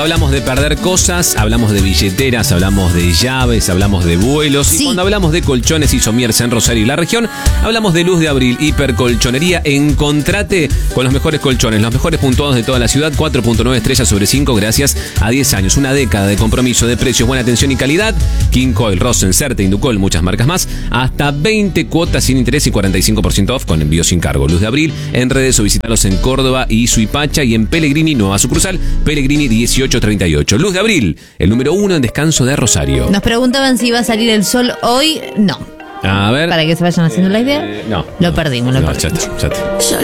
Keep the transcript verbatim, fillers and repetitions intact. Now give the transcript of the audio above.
Cuando hablamos de perder cosas, hablamos de billeteras, hablamos de llaves, hablamos de vuelos. Sí. Y cuando hablamos de colchones y somiers en Rosario y la región, hablamos de Luz de Abril, hipercolchonería. Encontrate con los mejores colchones, los mejores puntuados de toda la ciudad, cuatro punto nueve estrellas sobre cinco gracias a diez años. Una década de compromiso de precios, buena atención y calidad. King Coil, Rosen, Certe, Inducol, muchas marcas más. Hasta veinte cuotas sin interés y cuarenta y cinco por ciento off con envío sin cargo. Luz de Abril, en redes o visitalos en Córdoba y Suipacha y en Pellegrini, nueva sucursal, Pellegrini dieciocho treinta y ocho. Luz de Abril, el número uno en descanso de Rosario. Nos preguntaban si iba a salir el sol hoy. No. A ver. Para que se vayan haciendo la idea. Eh, no. Lo perdimos, lo No, perdimos. ya está, ya está.